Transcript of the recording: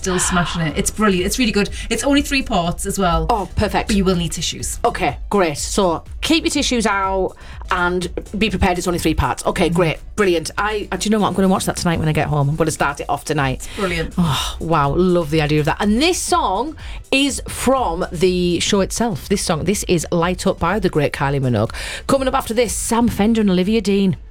still smashing it. It's brilliant. It's really good. It's only 3 parts as well. Oh, perfect. But you will need tissues. Okay, great. So keep your tissues out and be prepared. It's only 3 parts. Okay, great. Brilliant. Do you know what? I'm going to watch that tonight when I get home. I'm going to start it off tonight. Brilliant. Oh, wow. Love the idea of that. And this song is from the show itself. This is Light Up by the great Kylie Minogue. Coming up after this, Sam Fender and Olivia Dean.